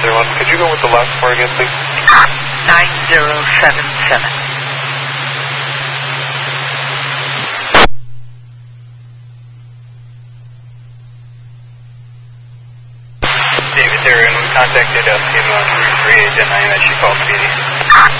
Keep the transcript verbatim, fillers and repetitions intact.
zero one. Could you go with the last four again, please? nine zero seven seven. David Darien, we contacted uh, P M three three eight at nine. She called Katie.